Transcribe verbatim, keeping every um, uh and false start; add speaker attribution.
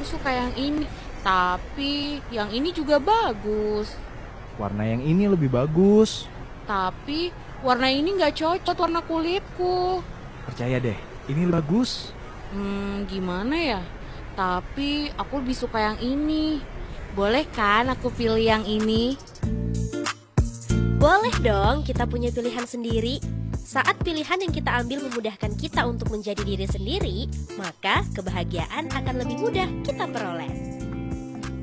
Speaker 1: suka yang ini, tapi yang ini juga bagus.
Speaker 2: Warna yang ini lebih bagus.
Speaker 1: Tapi warna ini nggak cocok warna kulitku.
Speaker 2: Percaya deh, ini bagus.
Speaker 1: Hmm, gimana ya? Tapi aku lebih suka yang ini. Boleh kan aku pilih yang ini?
Speaker 3: Boleh dong, kita punya pilihan sendiri. Saat pilihan yang kita ambil memudahkan kita untuk menjadi diri sendiri, maka kebahagiaan akan lebih mudah kita peroleh.